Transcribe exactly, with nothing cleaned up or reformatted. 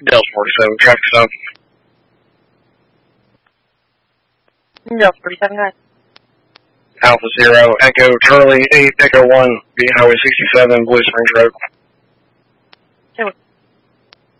Delta forty-seven, traffic stop. Delta forty-seven, hi. Alpha Zero, Echo Charlie eight, Echo one, via Highway sixty-seven, Blue Springs Road. Okay.